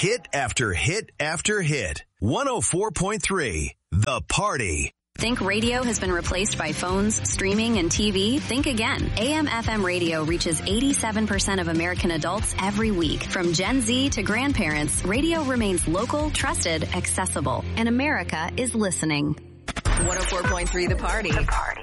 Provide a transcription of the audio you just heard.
hit after hit after hit. 104.3, The Party. Think radio has been replaced by phones, streaming, and TV? Think again. AM/FM radio reaches 87% of American adults every week. From Gen Z to grandparents, radio remains local, trusted, accessible, and America is listening. 104.3 The Party.